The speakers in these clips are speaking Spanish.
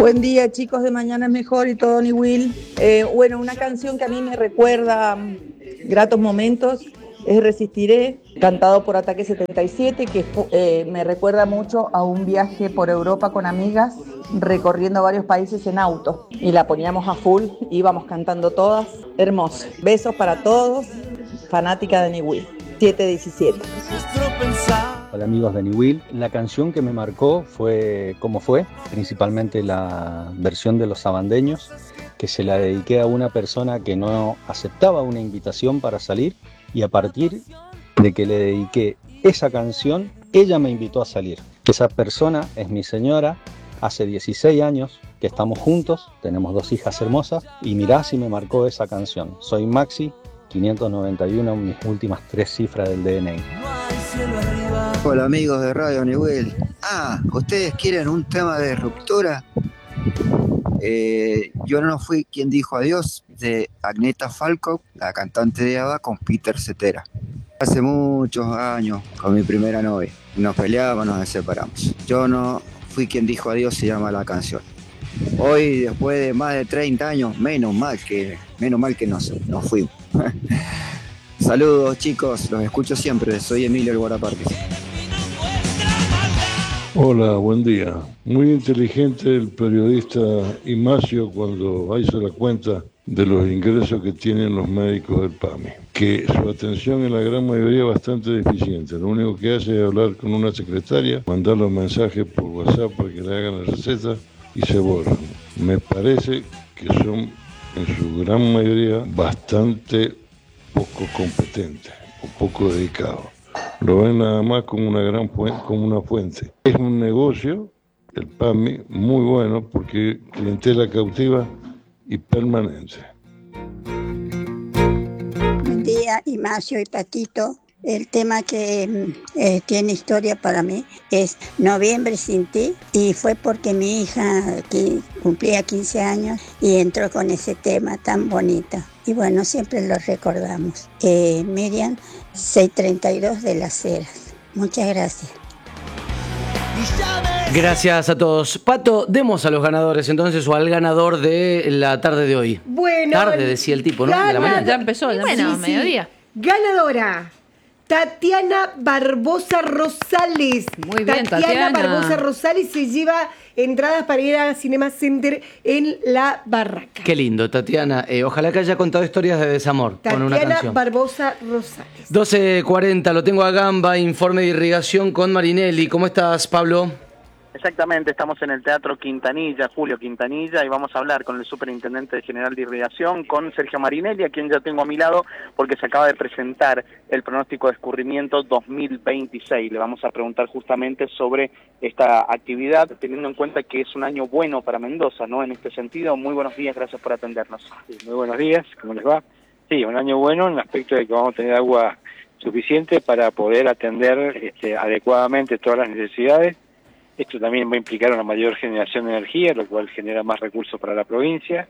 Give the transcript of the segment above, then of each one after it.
Buen día, chicos de Mañana es Mejor y todo, Tony Will. Bueno, una canción que a mí me recuerda gratos momentos es Resistiré, cantado por Ataque 77, que me recuerda mucho a un viaje por Europa con amigas, recorriendo varios países en auto. Y la poníamos a full, íbamos cantando todas. Hermoso. Besos para todos. Fanática de Tony Will. 717. Hola amigos de New Will. La canción que me marcó fue Cómo fue, principalmente la versión de Los Sabandeños, que se la dediqué a una persona que no aceptaba una invitación para salir, y a partir de que le dediqué esa canción, ella me invitó a salir. Esa persona es mi señora, hace 16 años que estamos juntos, tenemos 2 hijas hermosas, y mirá si me marcó esa canción. Soy Maxi, 591, mis últimas 3 cifras del DNI. Hola amigos de Radio Nivel. ¿Ustedes quieren un tema de ruptura? Yo no fui quien dijo adiós, de Agneta Falco, la cantante de ABBA, con Peter Cetera. Hace muchos años, con mi primera novia, nos peleábamos, nos separamos. Yo no fui quien dijo adiós, se llama la canción. Hoy, después de más de 30 años, menos mal que nos fuimos. Saludos chicos, los escucho siempre, soy Emilio El Guaraparques. Hola, buen día. Muy inteligente el periodista Ignacio cuando hizo la cuenta de los ingresos que tienen los médicos del PAMI, que su atención en la gran mayoría es bastante deficiente. Lo único que hace es hablar con una secretaria, mandar los mensajes por WhatsApp para que le hagan la receta y se borran. Me parece que son en su gran mayoría bastante poco competentes o poco dedicados. Lo ven nada más como una fuente. Es un negocio, el PAMI, muy bueno porque clientela cautiva y permanente. Buen día, Ignacio y Patito. El tema que tiene historia para mí es Noviembre sin ti, y fue porque mi hija que cumplía 15 años y entró con ese tema tan bonito. Y bueno, siempre lo recordamos. Miriam, 632 de Las Heras. Muchas gracias. Gracias a todos. Pato, demos a los ganadores entonces, o al ganador de la tarde de hoy. Bueno. Tarde, decía el tipo, ¿no? De la mañana. Ya empezó. Bueno, Sí. mediodía. Ganadora. Tatiana Barbosa Rosales. Muy bien, Tatiana. Barbosa Rosales se lleva entradas para ir a Cinema Center en La Barraca. Qué lindo, Tatiana. Ojalá que haya contado historias de desamor con una Tatiana canción. Barbosa Rosales. 12:40, lo tengo a Gamba, informe de irrigación con Marinelli. ¿Cómo estás, Pablo? Exactamente, estamos en el Teatro Quintanilla, Julio Quintanilla, y vamos a hablar con el Superintendente General de Irrigación, con Sergio Marinelli, a quien ya tengo a mi lado, porque se acaba de presentar el pronóstico de escurrimiento 2026. Le vamos a preguntar justamente sobre esta actividad, teniendo en cuenta que es un año bueno para Mendoza, ¿no? En este sentido, muy buenos días, gracias por atendernos. Sí, muy buenos días, ¿cómo les va? Sí, un año bueno en el aspecto de que vamos a tener agua suficiente para poder atender adecuadamente todas las necesidades. Esto también va a implicar una mayor generación de energía, lo cual genera más recursos para la provincia.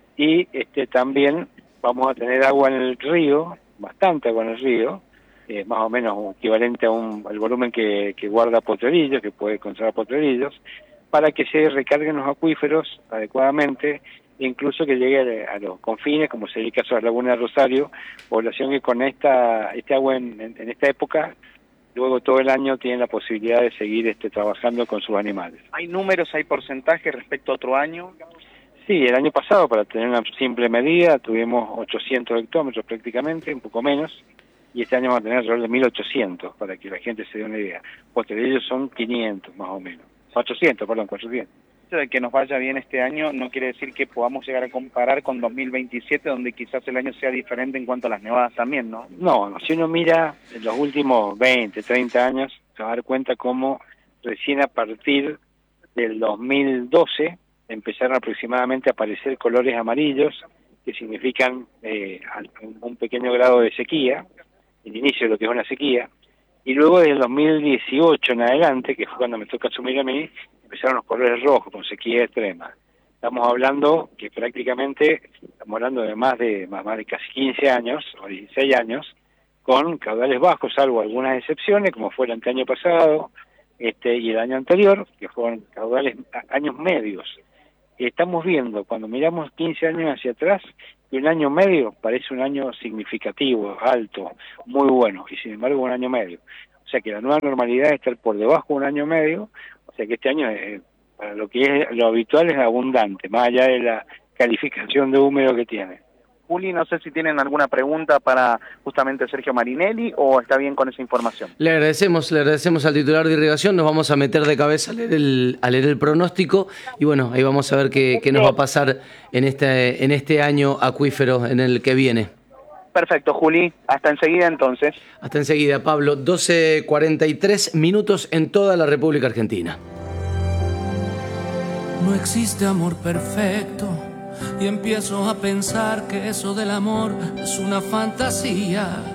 Y también vamos a tener agua en el río, bastante agua en el río, más o menos equivalente al volumen que guarda Potrerillos, que puede conservar Potrerillos, para que se recarguen los acuíferos adecuadamente, incluso que llegue a los confines, como sería el caso de la Laguna de Rosario, población que con este agua en esta época, luego todo el año tienen la posibilidad de seguir trabajando con sus animales. ¿Hay números, hay porcentajes respecto a otro año? Sí, el año pasado, para tener una simple medida, tuvimos 800 hectómetros prácticamente, un poco menos, y este año vamos a tener alrededor de 1.800, para que la gente se dé una idea. Porque de ellos son 500 más o menos. 400. Esto de que nos vaya bien este año no quiere decir que podamos llegar a comparar con 2027, donde quizás el año sea diferente en cuanto a las nevadas también, ¿no? No, si uno mira en los últimos 20, 30 años, se va a dar cuenta cómo recién a partir del 2012 empezaron aproximadamente a aparecer colores amarillos, que significan un pequeño grado de sequía, el inicio de lo que es una sequía, y luego del 2018 en adelante, que fue cuando me toca asumir a mí, empezaron los colores rojos con sequía extrema. Estamos hablando que prácticamente, estamos hablando de más de casi 15 años, o 16 años, con caudales bajos, salvo algunas excepciones, como fue el anteaño pasado y el año anterior, que fueron caudales, años medios. estamos viendo, cuando miramos 15 años hacia atrás, que un año medio parece un año significativo, alto, muy bueno, y sin embargo un año medio. O sea que la nueva normalidad es estar por debajo de un año medio, o sea que este año, para lo que es lo habitual, es abundante, más allá de la calificación de húmedo que tiene. Juli, no sé si tienen alguna pregunta para justamente Sergio Marinelli o está bien con esa información. Le agradecemos al titular de irrigación, nos vamos a meter de cabeza a leer el pronóstico y bueno, ahí vamos a ver qué nos va a pasar en este año acuífero en el que viene. Perfecto, Juli. Hasta enseguida entonces. Hasta enseguida, Pablo. 12:43 minutos en toda la República Argentina. No existe amor perfecto. Y empiezo a pensar que eso del amor es una fantasía.